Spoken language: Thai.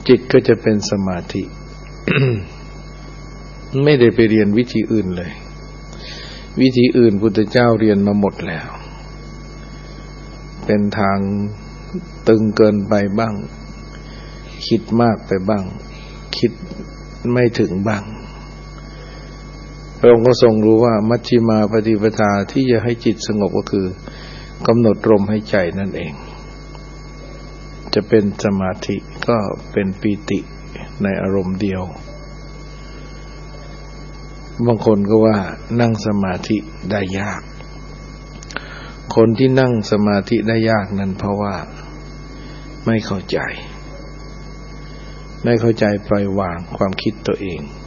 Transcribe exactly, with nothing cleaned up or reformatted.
จิตก็จะเป็นสมาธิ ไม่ได้ไปเรียนวิธีอื่นเลยวิธีอื่นพุทธเจ้าเรียนมาหมดแล้วเป็นทางตึงเกินไปบ้างคิดมากไปบ้างคิดไม่ถึงบ้างพระองค์ก็ทรงรู้ว่ามัชฌิมาปฏิปทาที่จะให้จิตสงบก็คือกำหนดลมหายใจนั่นเองจะเป็นสมาธิก็เป็นปีติในอารมณ์เดียวบางคนก็ว่านั่งสมาธิได้ยากคนที่นั่งสมาธิได้ยากนั้นเพราะว่าไม่เข้าใจไม่เข้าใจปล่อยวางความคิดตัวเอง